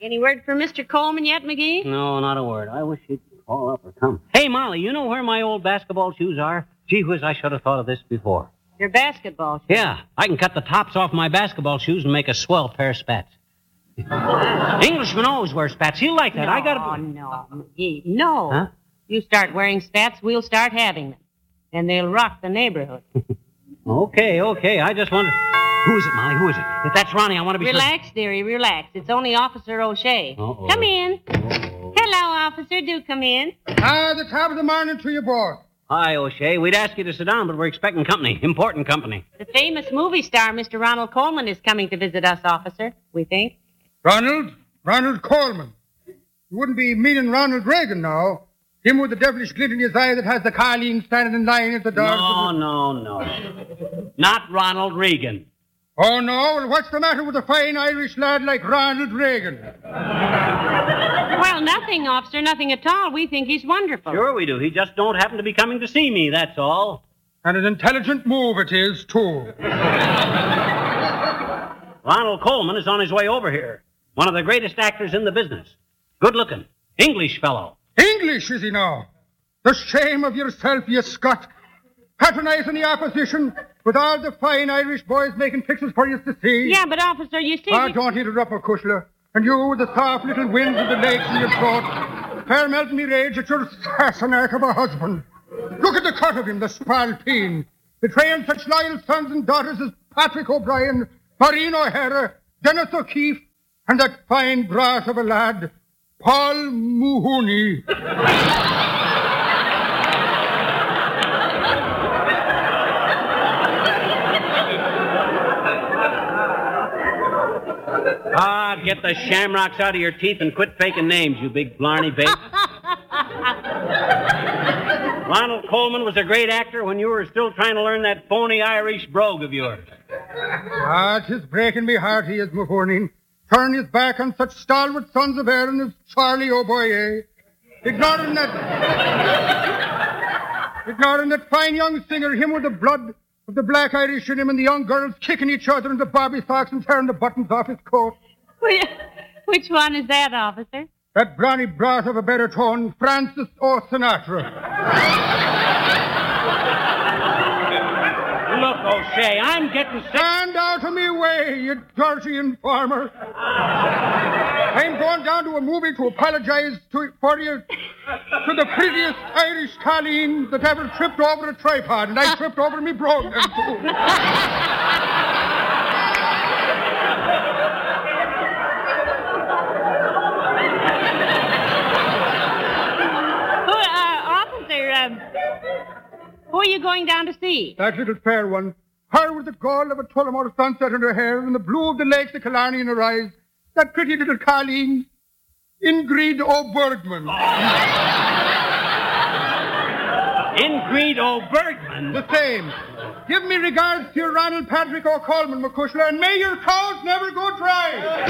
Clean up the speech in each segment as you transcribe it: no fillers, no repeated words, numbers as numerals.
Any word from Mr. Coleman yet, McGee? No, not a word. I wish he'd call up or come. Hey, Molly, you know where my old basketball shoes are? Gee whiz, I should have thought of this before. Your basketball shoes? Yeah, I can cut the tops off my basketball shoes and make a swell pair of spats. Englishmen always wear spats. He'll like that. No, McGee, no. Huh? You start wearing spats, we'll start having them. And they'll rock the neighborhood. Okay. I just wondered. Who is it, Molly? Who is it? If that's Ronnie, I want to be Relax, dearie, relax. It's only Officer O'Shea. Uh-oh. Come in. Uh-oh. Hello, officer. Do come in. The top of the morning to you, boss. Hi, O'Shea. We'd ask you to sit down, but we're expecting company. Important company. The famous movie star, Mr. Ronald Coleman, is coming to visit us, officer, we think. Ronald Coleman. You wouldn't be meaning Ronald Reagan now. Him with the devilish glint in his eye that has the Carleen standing in line at the door. No. Not Ronald Reagan. Oh, no? Well, what's the matter with a fine Irish lad like Ronald Reagan? Well, nothing, officer, nothing at all. We think he's wonderful. Sure we do. He just don't happen to be coming to see me, that's all. And an intelligent move it is, too. Ronald Coleman is on his way over here. One of the greatest actors in the business. Good looking. English fellow. English, is he now? The shame of yourself, you Scot. Patronizing the opposition with all the fine Irish boys making pictures for you to see. Yeah, but, officer, you see... Don't interrupt, Cushla. And you with the soft little winds of the lakes in your throat. Fair melting me rage at your assassinate of a husband. Look at the cut of him, the spalpeen. Betraying such loyal sons and daughters as Patrick O'Brien, Maureen O'Hara, Dennis O'Keefe, and that fine brass of a lad, Paul Mahoney. Get the shamrocks out of your teeth and quit faking names, you big blarney babe. Ronald Coleman was a great actor when you were still trying to learn that phony Irish brogue of yours. 'Tis breaking me heart he is, Mahoney. Turn his back on such stalwart sons of Erin as Charlie O'Boye. Ignoring that fine young singer, him with the blood of the black Irish in him, and the young girls kicking each other in the bobby socks and tearing the buttons off his coat. Which one is that, officer? That brawny brass of a better tone, Francis O. Sinatra. Look, O'Shea, I'm getting sick. Stand out of me way, you dirty informer. I'm going down to a movie to apologize for you to the prettiest Irish colleen that ever tripped over a tripod, and I tripped over me brogue them too. Who are you going down to see? That little fair one. Her with the gold of a Tullamore sunset in her hair and the blue of the lakes of Killarney in her eyes. That pretty little colleen, Ingrid O'Bergman. Ingrid O'Bergman? The same. Give me regards to your Ronald Patrick O'Coleman, McCushla, and may your cows never go dry.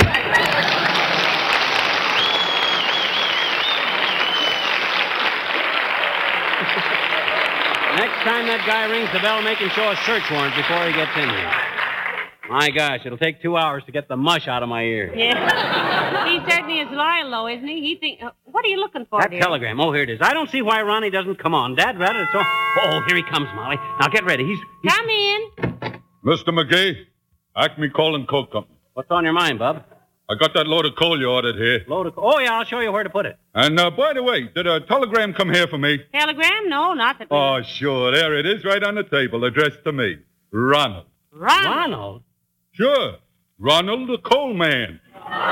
Next time that guy rings the bell, make him show a search warrant before he gets in here. My gosh, it'll take 2 hours to get the mush out of my ears. Yeah. He certainly is loyal, though, isn't he? What are you looking for, That dear? telegram. Oh, here it is. I don't see why Ronnie doesn't come on. Dad, rather, it's all... Oh, here he comes, Molly. Now, get ready. He's... Come in. Mr. McGee, Acme Coal and Coke Company. What's on your mind, bub? I got that load of coal you ordered here. Oh, yeah, I'll show you where to put it. And, by the way, did a telegram come here for me? Telegram? No, not that. Oh, sure. There it is, right on the table, addressed to me. Ronald. Ronald? Sure. Ronald the Coal Man.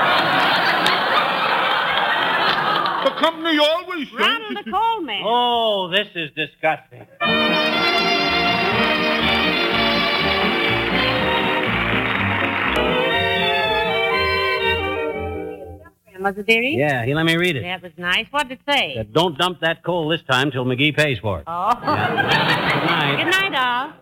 The company always sends... Ronald the Coal Man. Oh, this is disgusting. Was it, dearie? Yeah, he let me read it. That was nice. What did it say? Said, don't dump that coal this time till McGee pays for it. Oh. Yeah. Good night. Good night, all.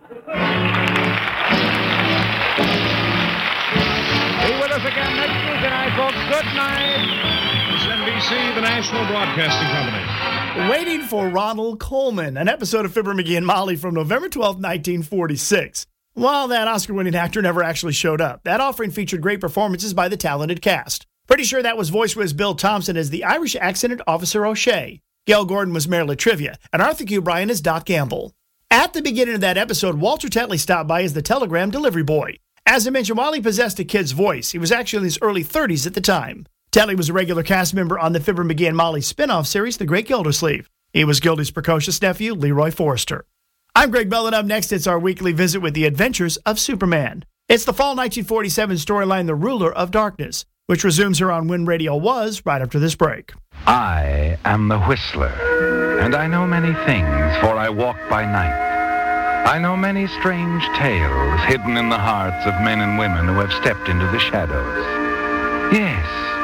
Be with us again next Tuesday night, folks. Good night. This is NBC, the National Broadcasting Company. Waiting for Ronald Coleman, an episode of Fibber, McGee, and Molly from November 12, 1946. While that Oscar-winning actor never actually showed up, that offering featured great performances by the talented cast. Pretty sure that was Voice Whiz Bill Thompson as the Irish accented Officer O'Shea. Gail Gordon was Mayor Latrivia, and Arthur Q. Bryan as Doc Gamble. At the beginning of that episode, Walter Tetley stopped by as the telegram delivery boy. As I mentioned, while he possessed a kid's voice, he was actually in his early 30s at the time. Tetley was a regular cast member on the Fibber McGee and Molly spin-off series, The Great Gildersleeve. He was Gildy's precocious nephew, Leroy Forrester. I'm Greg Bell, and up next, it's our weekly visit with the adventures of Superman. It's the fall 1947 storyline, The Ruler of Darkness, which resumes here on When Radio Was right after this break. I am the Whistler, and I know many things, for I walk by night. I know many strange tales hidden in the hearts of men and women who have stepped into the shadows. Yes,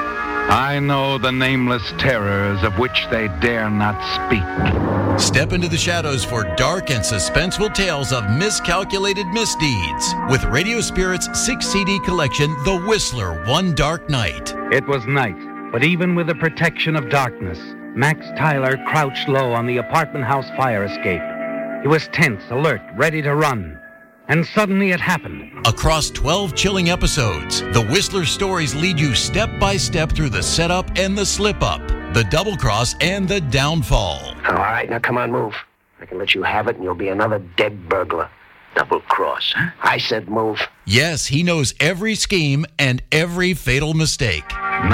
I know the nameless terrors of which they dare not speak. Step into the shadows for dark and suspenseful tales of miscalculated misdeeds with Radio Spirit's 6-CD collection, The Whistler, One Dark Night. It was night, but even with the protection of darkness, Max Tyler crouched low on the apartment house fire escape. He was tense, alert, ready to run. And suddenly it happened. Across 12 chilling episodes, the Whistler stories lead you step by step through the setup and the slip-up, the double-cross and the downfall. All right, now come on, move. I can let you have it and you'll be another dead burglar. Double-cross, huh? I said move. Yes, he knows every scheme and every fatal mistake.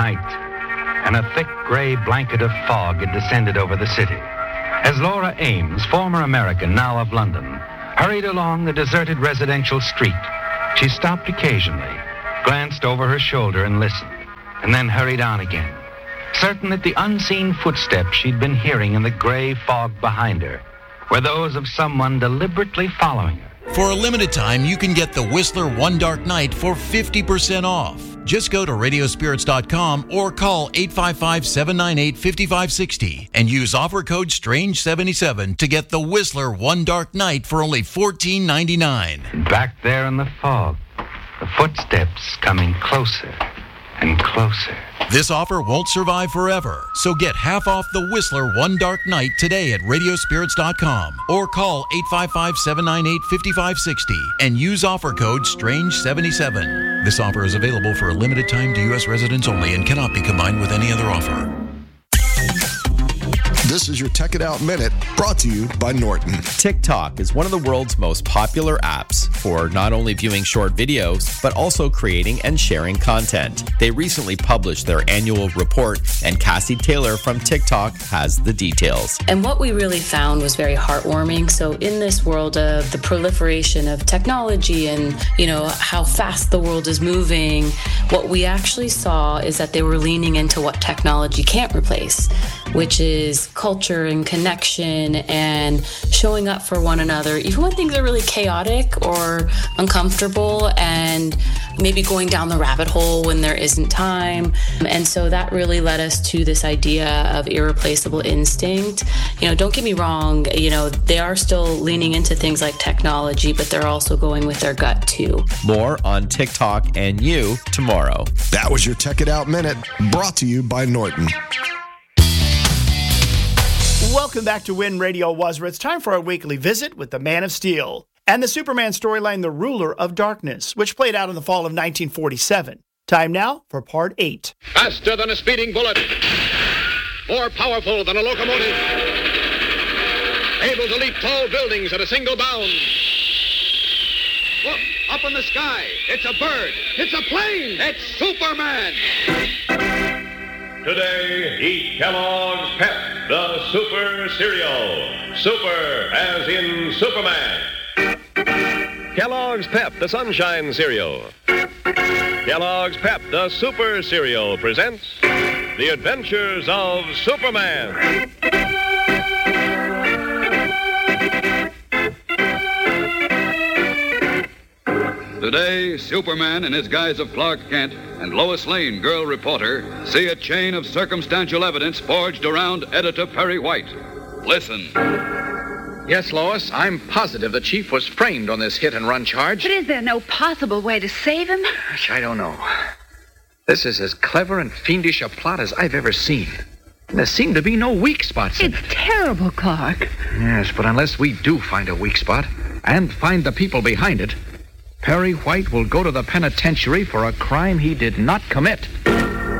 Night, and a thick gray blanket of fog had descended over the city. As Laura Ames, former American, now of London, hurried along the deserted residential street, she stopped occasionally, glanced over her shoulder and listened, and then hurried on again, certain that the unseen footsteps she'd been hearing in the gray fog behind her were those of someone deliberately following her. For a limited time, you can get the Whistler One Dark Night for 50% off. Just go to radiospirits.com or call 855-798-5560 and use offer code STRANGE77 to get the Whistler One Dark Night for only $14.99. Back there in the fog, the footsteps coming closer and closer. This offer won't survive forever, so get half off the Whistler One Dark Night today at radiospirits.com or call 855-798-5560 and use offer code STRANGE77. This offer is available for a limited time to U.S. residents only and cannot be combined with any other offer. This is your Tech It Out Minute, brought to you by Norton. TikTok is one of the world's most popular apps for not only viewing short videos, but also creating and sharing content. They recently published their annual report, and Cassie Taylor from TikTok has the details. And what we really found was very heartwarming. So in this world of the proliferation of technology and, how fast the world is moving, what we actually saw is that they were leaning into what technology can't replace, which is culture and connection and showing up for one another, even when things are really chaotic or uncomfortable, and maybe going down the rabbit hole when there isn't time. And so that really led us to this idea of irreplaceable instinct. Don't get me wrong, they are still leaning into things like technology, but they're also going with their gut too. More on TikTok and you tomorrow. That was your Tech It Out Minute, brought to you by Norton. Welcome back to When Radio Was, where it's time for our weekly visit with the Man of Steel and the Superman storyline, The Ruler of Darkness, which played out in the fall of 1947. Time now for Part 8. Faster than a speeding bullet. More powerful than a locomotive. Able to leap tall buildings at a single bound. Look, up in the sky. It's a bird. It's a plane. It's Superman. Today, eat Kellogg's Pep, the Super Cereal. Super as in Superman. Kellogg's Pep, the Sunshine Cereal. Kellogg's Pep, the Super Cereal presents The Adventures of Superman. Today, Superman in his guise of Clark Kent and Lois Lane, girl reporter, see a chain of circumstantial evidence forged around Editor Perry White. Listen. Yes, Lois, I'm positive the chief was framed on this hit-and-run charge. But is there no possible way to save him? Gosh, I don't know. This is as clever and fiendish a plot as I've ever seen. And there seem to be no weak spots in it. It's terrible, Clark. Yes, but unless we do find a weak spot and find the people behind it, Perry White will go to the penitentiary for a crime he did not commit.